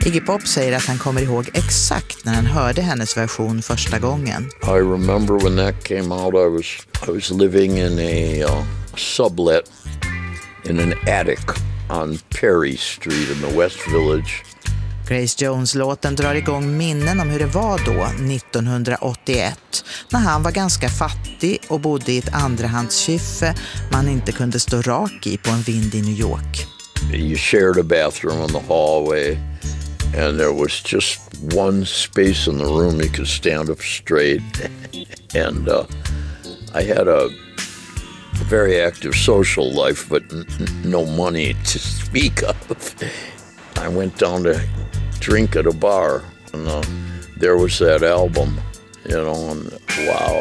Iggy Pop säger att han kommer ihåg exakt när han hörde hennes version första gången. I remember when that came out, I was living in a sublet in an attic on Perry Street in the West Village. Grace Jones-låten drar igång minnen om hur det var då, 1981, när han var ganska fattig och bodde i ett andrahandskyffe man inte kunde stå rak i på en vind i New York. You shared a bathroom in the hallway, and there was just one space in the room you could stand up straight. And I had a very active social life, but no money to speak of. I went down to drink at a bar, and there was that album, and wow.